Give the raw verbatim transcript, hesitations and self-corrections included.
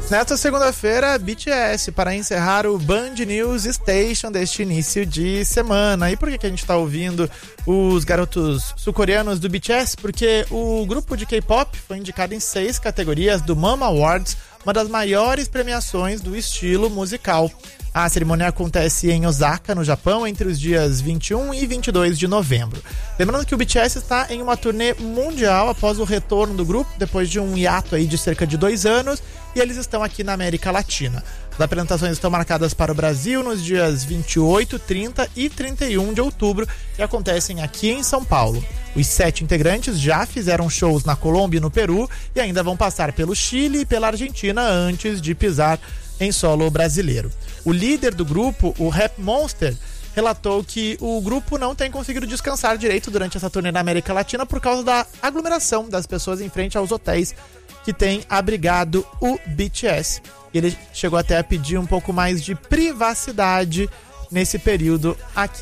Nesta segunda-feira, B T S para encerrar o Band News Station deste início de semana. E por que, que a gente está ouvindo os garotos sul-coreanos do B T S? Porque o grupo de K-pop foi indicado em seis categorias do Mama Awards, uma das maiores premiações do estilo musical. A cerimônia acontece em Osaka, no Japão, entre os dias vinte e um e vinte e dois de novembro. Lembrando que o B T S está em uma turnê mundial após o retorno do grupo, depois de um hiato aí de cerca de dois anos, e eles estão aqui na América Latina. As apresentações estão marcadas para o Brasil nos dias vinte e oito, trinta e trinta e um de outubro e acontecem aqui em São Paulo. Os sete integrantes já fizeram shows na Colômbia e no Peru e ainda vão passar pelo Chile e pela Argentina antes de pisar em solo brasileiro. O líder do grupo, o Rap Monster, relatou que o grupo não tem conseguido descansar direito durante essa turnê na América Latina por causa da aglomeração das pessoas em frente aos hotéis que tem abrigado o B T S. Ele chegou até a pedir um pouco mais de privacidade nesse período aqui